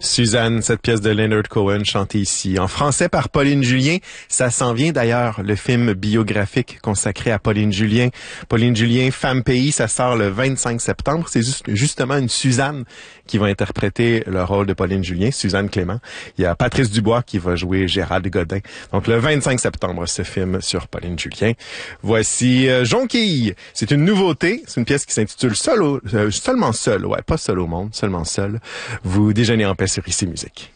Suzanne, cette pièce de Leonard Cohen chantée ici en français par Pauline Julien. Ça s'en vient d'ailleurs, le film biographique consacré à Pauline Julien. Pauline Julien, Femme Pays, ça sort le 25 septembre. C'est justement une Suzanne qui va interpréter le rôle de Pauline Julien, Suzanne Clément. Il y a Patrice Dubois qui va jouer Gérald Godin. Donc le 25 septembre, ce film sur Pauline Julien. Voici Jonquille. C'est une nouveauté. C'est une pièce qui s'intitule Seulement seul. Ouais, pas seul au monde, seulement seul. Vous déjeunez en paix sur ICI Musique.